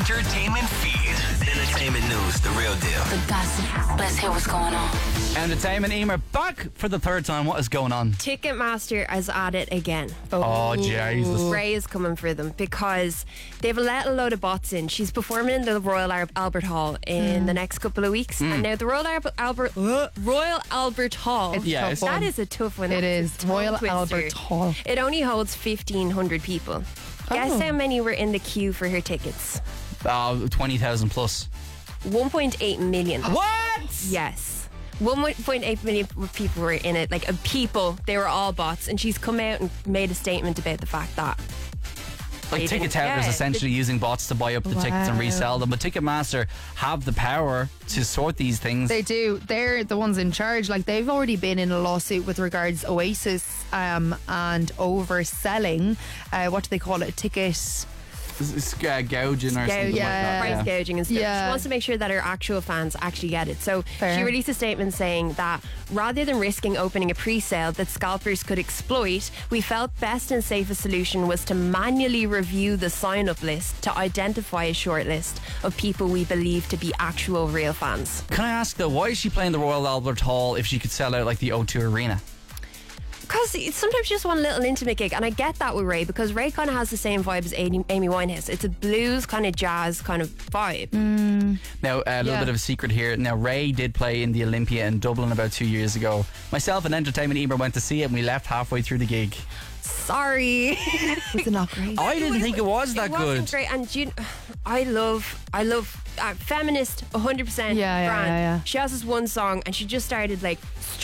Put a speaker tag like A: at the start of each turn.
A: entertainment feed. Entertainment news, the real deal.
B: The gossip. Let's hear what's going on.
C: Entertainment Emer back for the third time. What is going on?
D: Ticketmaster is at it again.
C: Oh, Jesus.
D: Ray is coming for them because they've let a load of bots in. She's performing in the Royal Albert Hall in the next couple of weeks. And now the Royal Albert Hall.
C: Yes.
D: That is a tough one.
E: It
D: That's
E: is.
D: a tongue
E: Royal
D: twister.
E: Albert Hall.
D: It only holds 1,500 people. Guess how many were in the queue for her tickets?
C: 20,000 plus.
D: 1.8 million.
C: What?
D: Yes. 1.8 million people were in it. Like, people, they were all bots. And she's come out and made a statement about the fact that
C: Like
D: they
C: ticket
D: didn't-
C: touts
D: yeah,
C: essentially using bots to buy up the tickets and
E: Wow.
C: resell them. But Ticketmaster have the power to sort these things.
E: They do. They're the ones in charge. Like, they've already been in a lawsuit with regards Oasis and overselling. What do they call it? Ticket.
C: It's gouging or something like that.
D: price gouging and stuff.
E: Yeah.
D: She wants to make sure that her actual fans actually get it. So
E: Fair.
D: she released a statement saying that rather than risking opening a pre-sale that scalpers could exploit, we felt best and safest solution was to manually review the sign-up list to identify a short list of people we believe to be actual real fans.
C: Can I ask though, why is she playing the Royal Albert Hall if she could sell out like the O2 Arena?
D: Because sometimes you just want a little intimate gig, and I get that with Ray, because Ray kind of has the same vibe as Amy Winehouse. It's a blues kind of jazz kind of vibe.
C: Now, a little
E: Yeah.
C: bit of a secret here. Now, Ray did play in the Olympia in Dublin about 2 years ago. Myself and Entertainment Emer went to see it and we left halfway through the gig.
D: Sorry.
E: Is it not great?
C: I didn't think it was that
D: It wasn't
C: good.
D: great, and I love feminist 100%
E: Yeah,
D: brand.
E: yeah.
D: She has this one song, and she just started like